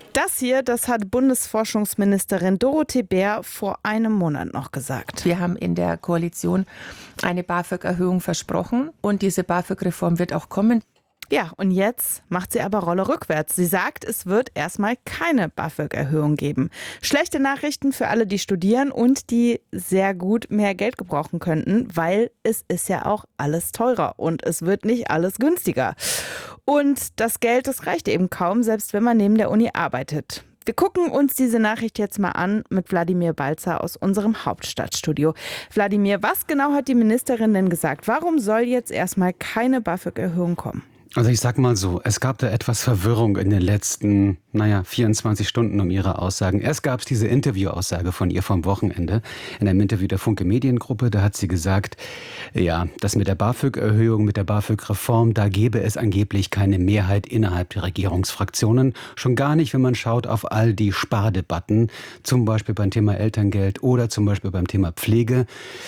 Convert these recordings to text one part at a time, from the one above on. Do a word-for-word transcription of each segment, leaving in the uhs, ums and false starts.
Das hier, das hat Bundesforschungsministerin Dorothee Bär vor einem Monat noch gesagt. Wir haben in der Koalition eine BAföG-Erhöhung versprochen und diese BAföG-Reform wird auch kommen. Ja, und jetzt macht sie aber Rolle rückwärts. Sie sagt, es wird erstmal keine BAföG-Erhöhung geben. Schlechte Nachrichten für alle, die studieren und die sehr gut mehr Geld gebrauchen könnten, weil es ist ja auch alles teurer und es wird nicht alles günstiger. Und das Geld, das reicht eben kaum, selbst wenn man neben der Uni arbeitet. Wir gucken uns diese Nachricht jetzt mal an mit Wladimir Balzer aus unserem Hauptstadtstudio. Wladimir, was genau hat die Ministerin denn gesagt? Warum soll jetzt erstmal keine BAföG-Erhöhung kommen? Also ich sag mal so, es gab da etwas Verwirrung in den letzten, naja, vierundzwanzig Stunden um ihre Aussagen. Erst gab es diese Interviewaussage von ihr vom Wochenende in einem Interview der Funke Mediengruppe. Da hat sie gesagt, ja, das mit der BAföG-Erhöhung, mit der BAföG-Reform, da gäbe es angeblich keine Mehrheit innerhalb der Regierungsfraktionen. Schon gar nicht, wenn man schaut auf all die Spardebatten, zum Beispiel beim Thema Elterngeld oder zum Beispiel beim Thema Pflege.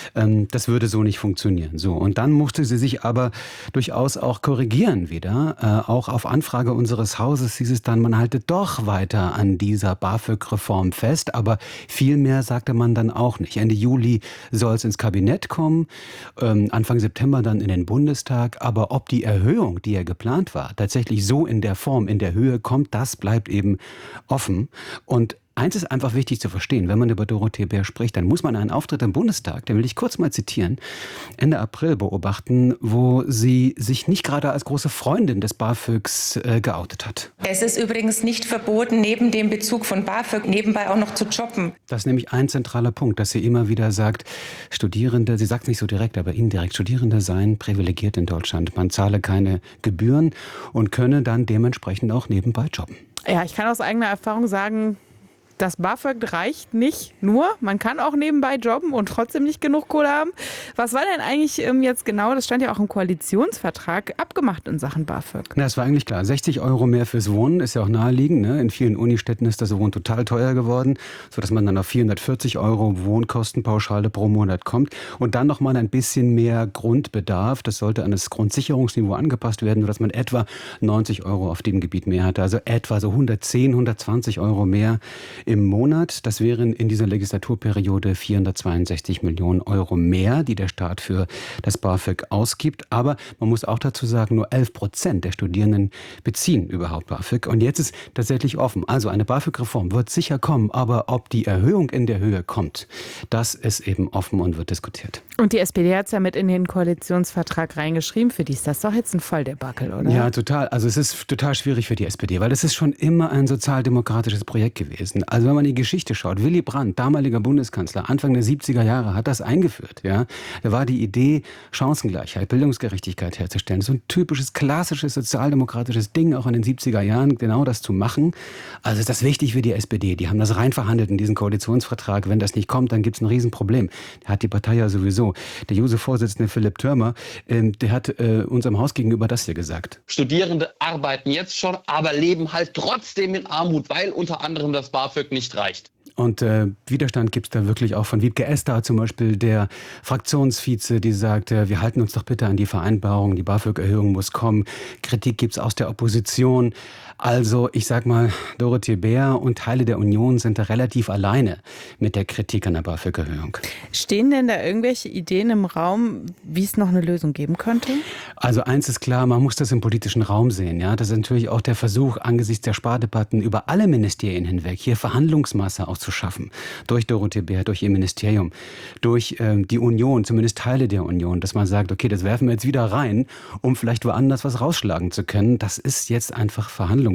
Das würde so nicht funktionieren. So, und dann musste sie sich aber durchaus auch korrigieren wieder. Äh, auch auf Anfrage unseres Hauses hieß es dann, man halte doch weiter an dieser BAföG-Reform fest. Aber viel mehr sagte man dann auch nicht. Ende Juli soll es ins Kabinett kommen, ähm, Anfang September dann in den Bundestag. Aber ob die Erhöhung, die ja geplant war, tatsächlich so in der Form, in der Höhe kommt, das bleibt eben offen. Und eins ist einfach wichtig zu verstehen, wenn man über Dorothee Bär spricht, dann muss man einen Auftritt im Bundestag, den will ich kurz mal zitieren, Ende April beobachten, wo sie sich nicht gerade als große Freundin des BAföGs äh, geoutet hat. Es ist übrigens nicht verboten, neben dem Bezug von BAföG nebenbei auch noch zu jobben. Das ist nämlich ein zentraler Punkt, dass sie immer wieder sagt, Studierende, sie sagt es nicht so direkt, aber indirekt, Studierende seien privilegiert in Deutschland. Man zahle keine Gebühren und könne dann dementsprechend auch nebenbei jobben. Ja, ich kann aus eigener Erfahrung sagen, das BAföG reicht nicht nur, man kann auch nebenbei jobben und trotzdem nicht genug Kohle haben. Was war denn eigentlich jetzt genau, das stand ja auch im Koalitionsvertrag, abgemacht in Sachen BAföG? Ja, das war eigentlich klar. sechzig Euro mehr fürs Wohnen ist ja auch naheliegend. Ne? In vielen Unistädten ist das Wohnen total teuer geworden, sodass man dann auf vierhundertvierzig Euro Wohnkostenpauschale pro Monat kommt. Und dann nochmal ein bisschen mehr Grundbedarf. Das sollte an das Grundsicherungsniveau angepasst werden, sodass man etwa neunzig Euro auf dem Gebiet mehr hatte. Also etwa so hundertzehn, hundertzwanzig Euro mehr im Monat. Das wären in dieser Legislaturperiode vierhundertzweiundsechzig Millionen Euro mehr, die der Staat für das BAföG ausgibt. Aber man muss auch dazu sagen, nur elf Prozent der Studierenden beziehen überhaupt BAföG. Und jetzt ist tatsächlich offen. Also eine BAföG-Reform wird sicher kommen, aber ob die Erhöhung in der Höhe kommt, das ist eben offen und wird diskutiert. Und die S P D hat es ja mit in den Koalitionsvertrag reingeschrieben. Für die ist das doch jetzt ein Volldebakel, oder? Ja, total. Also es ist total schwierig für die S P D, weil es ist schon immer ein sozialdemokratisches Projekt gewesen. Also wenn man in die Geschichte schaut, Willy Brandt, damaliger Bundeskanzler, Anfang der siebziger Jahre, hat das eingeführt. Ja? Da war die Idee, Chancengleichheit, Bildungsgerechtigkeit herzustellen. So ein typisches, klassisches, sozialdemokratisches Ding, auch in den siebziger Jahren, genau das zu machen. Also ist das wichtig für die S P D. Die haben das rein verhandelt in diesen Koalitionsvertrag. Wenn das nicht kommt, dann gibt es ein Riesenproblem. Der hat die Partei ja sowieso. Der Juso-Vorsitzende Philipp Türmer, ähm, der hat äh, unserem Haus gegenüber das hier gesagt. Studierende arbeiten jetzt schon, aber leben halt trotzdem in Armut, weil unter anderem das BAföG nicht reicht. Und äh, Widerstand gibt es da wirklich auch von Wiebke Esser zum Beispiel, der Fraktionsvize, die sagt, äh, wir halten uns doch bitte an die Vereinbarung, die BAföG-Erhöhung muss kommen. Kritik gibt es aus der Opposition. Also ich sag mal, Dorothee Bär und Teile der Union sind da relativ alleine mit der Kritik an der BAföG-Erhöhung. Stehen denn da irgendwelche Ideen im Raum, wie es noch eine Lösung geben könnte? Also eins ist klar, man muss das im politischen Raum sehen. Ja? Das ist natürlich auch der Versuch, angesichts der Spardebatten über alle Ministerien hinweg, hier Verhandlungsmasse auszuschaffen. Durch Dorothee Bär, durch ihr Ministerium, durch äh, die Union, zumindest Teile der Union, dass man sagt, okay, das werfen wir jetzt wieder rein, um vielleicht woanders was rausschlagen zu können. Das ist jetzt einfach Verhandlungsbasis.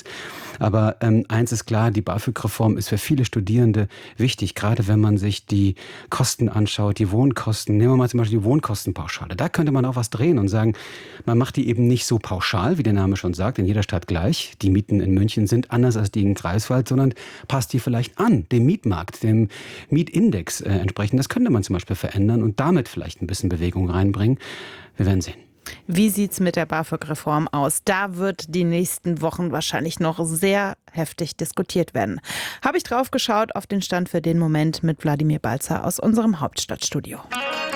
Aber ähm, eins ist klar, die BAföG-Reform ist für viele Studierende wichtig, gerade wenn man sich die Kosten anschaut, die Wohnkosten. Nehmen wir mal zum Beispiel die Wohnkostenpauschale. Da könnte man auch was drehen und sagen, man macht die eben nicht so pauschal, wie der Name schon sagt, in jeder Stadt gleich. Die Mieten in München sind anders als die in Greifswald, sondern passt die vielleicht an, dem Mietmarkt, dem Mietindex äh, entsprechend. Das könnte man zum Beispiel verändern und damit vielleicht ein bisschen Bewegung reinbringen. Wir werden sehen. Wie sieht's mit der BAföG-Reform aus? Da wird die nächsten Wochen wahrscheinlich noch sehr heftig diskutiert werden. Habe ich drauf geschaut auf den Stand für den Moment mit Wladimir Balzer aus unserem Hauptstadtstudio.